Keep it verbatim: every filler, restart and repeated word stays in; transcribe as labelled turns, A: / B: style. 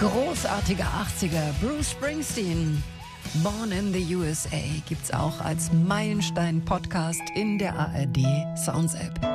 A: Großartiger achtziger, Bruce Springsteen. Born in the U S A gibt's auch als Meilenstein-Podcast in der A R D Sounds App.